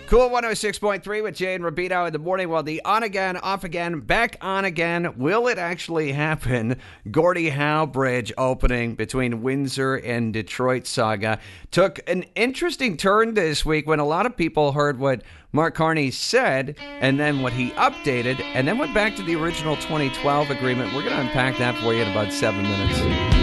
Cool 106.3 with Jay and Rabino in the morning. Well, the on again, off again, back on again. Will it actually happen? Gordie Howe Bridge opening between Windsor and Detroit saga took an interesting turn this week when a lot of people heard what Mark Carney said and then what he updated and then went back to the original 2012 agreement. We're going to unpack that for you in about 7 minutes.